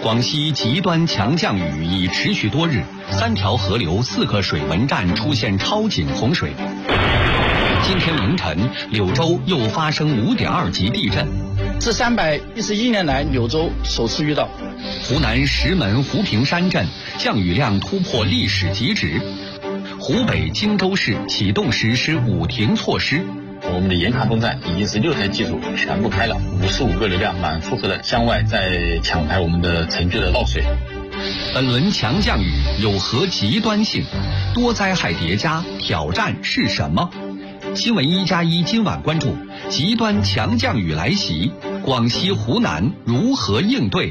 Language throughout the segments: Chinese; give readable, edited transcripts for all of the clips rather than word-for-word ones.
广西极端强降雨已持续多日，3条河流、4个水文站出现超警洪水。今天凌晨，柳州又发生5.2级地震， 自311年来柳州首次遇到。 湖南石门湖平山镇降雨量突破历史极值。湖北荆州市启动实施5停措施。 我们的严卡泵站已经是6台机组全部开了，55个流量满负荷的向外在抢排我们的城区的涝水。 本轮强降雨有何极端性？多灾害叠加，挑战是什么？新闻1+1今晚关注极端强降雨来袭，广西、湖南如何应对？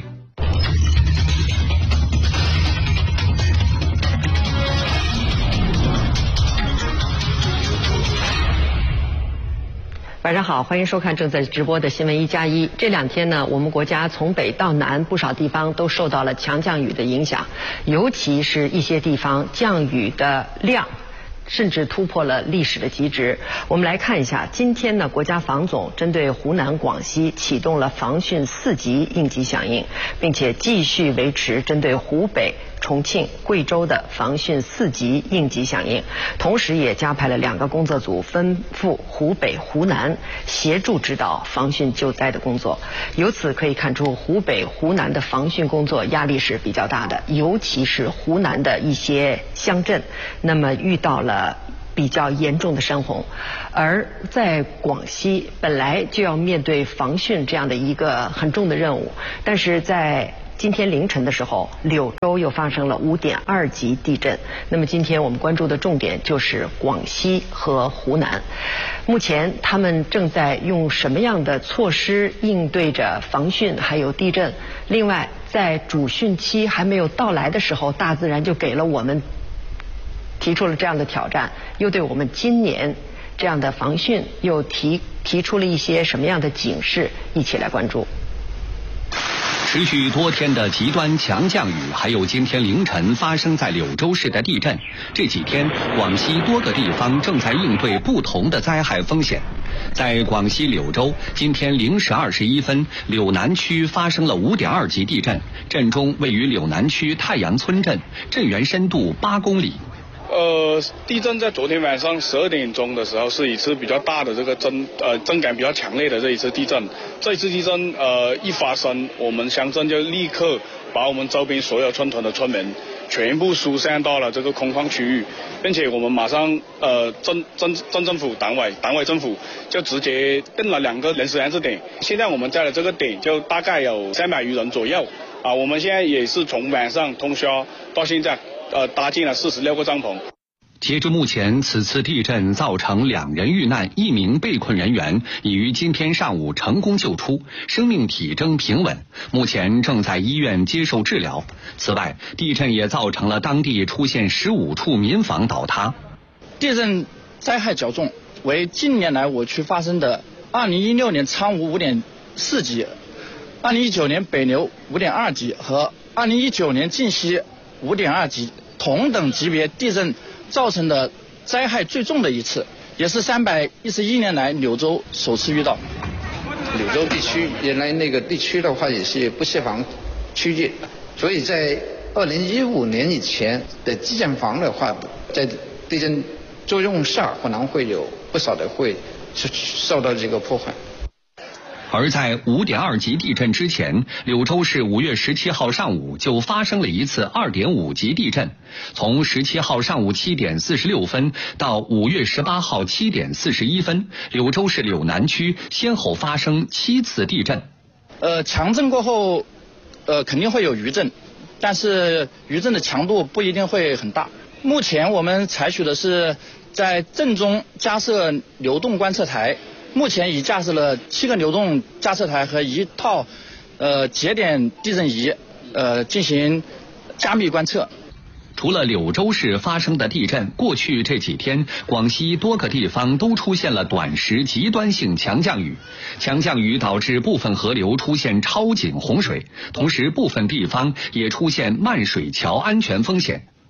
晚上好，欢迎收看正在直播的新闻1+1。这2天呢，我们国家从北到南不少地方都受到了强降雨的影响，尤其是一些地方降雨的量甚至突破了历史的极值。我们来看一下，今天呢，国家防总针对湖南、广西启动了防汛4级应急响应，并且继续维持针对湖北、重庆、贵州的防汛4级应急响应，同时也加派了2个工作组分赴湖北、湖南，协助指导防汛救灾的工作。由此可以看出，湖北、湖南的防汛工作压力是比较大的，尤其是湖南的一些乡镇，那么遇到了比较严重的山洪。而在广西本来就要面对防汛这样的一个很重的任务，但是在今天凌晨的时候，柳州又发生了5.2级地震。那么今天我们关注的重点就是广西和湖南。目前他们正在用什么样的措施应对着防汛还有地震？另外，在主汛期还没有到来的时候，大自然就给了我们提出了这样的挑战，又对我们今年这样的防汛又提出了一些什么样的警示？一起来关注。 持续多天的极端强降雨，还有今天凌晨发生在柳州市的地震，这几天广西多个地方正在应对不同的灾害风险。在广西柳州，今天0时21分，柳南区发生了5.2级地震，震中位于柳南区太阳村镇，震源深度8公里。 地震在昨天晚上12点钟的时候是一次比较大的这个震感比较强烈的这一次地震。这一次地震一发生，我们乡镇就立刻把我们周边所有村屯的村民全部疏散到了这个空旷区域，并且我们马上镇政府党委政府就直接定了2个临时安置点。现在我们在的这个点就大概有300余人左右啊。我们现在也是从晚上通宵到现在搭建了46个帐篷。 截至目前，此次地震造成2人遇难，1名被困人员已于今天上午成功救出，生命体征平稳，目前正在医院接受治疗。此外，地震也造成了当地出现15处民房倒塌。 地震灾害较重，为近年来我区发生的2016年苍梧5.4级、2019年北流5.2级和2019年晋西5.2级同等级别地震造成的灾害最重的一次，也是311年来柳州首次遇到。 柳州地区原来那个地区的话也是不设防区域，所以在2015年以前的基建房的话，在地震作用下可能会有不少的会受到这个破坏。 而在5.2级地震之前，柳州市5月17号上午就发生了一次2.5级地震。从17号上午7点46分到5月18号7点41分，柳州市柳南区先后发生7次地震。 强震过后，肯定会有余震，但是余震的强度不一定会很大。目前我们采取的是在震中加设流动观测台。目前已架设了7个流动加测台和1套节点地震仪，进行加密观测。 除了柳州市发生的地震，过去这几天，广西多个地方都出现了短时极端性强降雨。强降雨导致部分河流出现超警洪水，同时部分地方也出现漫水桥安全风险。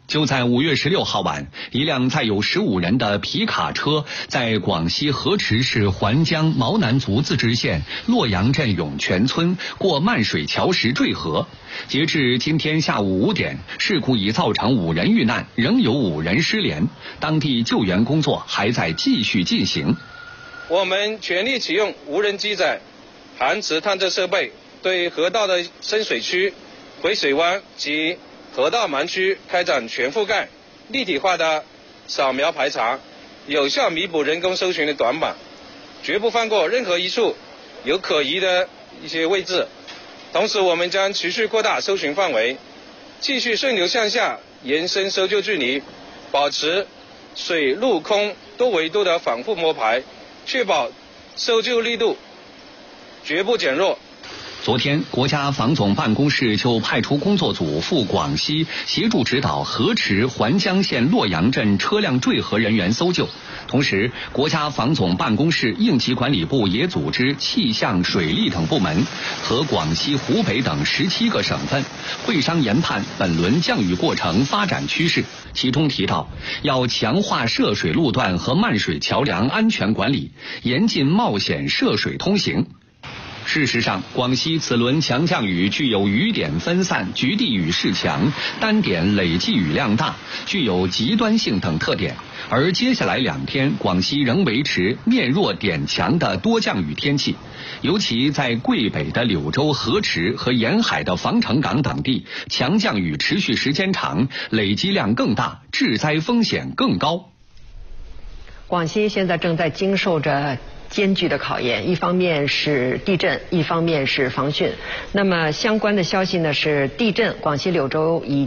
就在5月16号晚，一辆载有15人的皮卡车在广西河池市环江毛南族自治县洛阳镇涌泉村过漫水桥时坠河。截至今天下午5点，事故已造成5人遇难，仍有5人失联，当地救援工作还在继续进行。 我们全力启用无人机载涵池探测设备，对河道的深水区、回水湾及河道盲区开展全覆盖、立体化的扫描排查，有效弥补人工搜寻的短板，绝不放过任何一处有可疑的一些位置。同时，我们将持续扩大搜寻范围，继续顺流向下延伸搜救距离，保持水陆空多维度的反复摸排，确保搜救力度绝不减弱。 昨天，国家防总办公室就派出工作组赴广西协助指导河池环江县洛阳镇车辆坠河人员搜救。同时，国家防总办公室应急管理部也组织气象、水利等部门和广西、湖北等17个省份会商研判本轮降雨过程发展趋势。其中提到，要强化涉水路段和漫水桥梁安全管理，严禁冒险涉水通行。事实上，广西此轮强降雨具有雨点分散、局地雨势强、单点累计雨量大，具有极端性等特点。而接下来2天，广西仍维持面弱点强的多降雨天气，尤其在桂北的柳州、河池和沿海的防城港等地，强降雨持续时间长，累积量更大，致灾风险更高。 广西现在正在经受着艰巨的考验，一方面是地震，一方面是防汛。那么相关的消息呢是地震，广西柳州已